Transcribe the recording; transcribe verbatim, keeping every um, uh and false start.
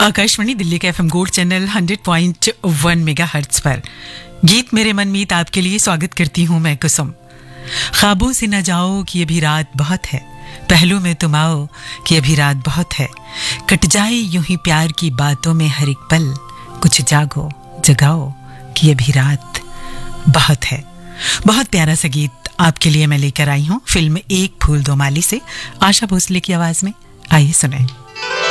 आकाशवाणी दिल्ली के FM gold channel hundred point वन megahertz पर गीत मेरे मन मीत आपके लिए स्वागत करती हूँ मैं कुसुम। ख्वाबों से न जाओ कि अभी रात बहुत है, पहलू में तुम आओ कि अभी रात बहुत है, कट जाए यूं ही प्यार की बातों में हर एक पल, कुछ जागो जगाओ कि अभी रात बहुत है। बहुत प्यारा सा गीत आपके लिए मैं लेकर आई हूँ फिल्म एक फूल दो माली से, आशा भोसले की आवाज में। आइए सुनें।